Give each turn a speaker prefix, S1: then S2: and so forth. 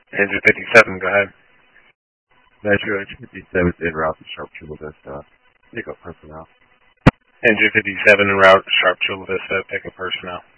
S1: Engine 57, go ahead.
S2: Metro Engine 57 is en route to Sharp Chula Vista. Pick up personnel.
S1: Engine 57 en route, Sharp Chula Vista, pick up personnel.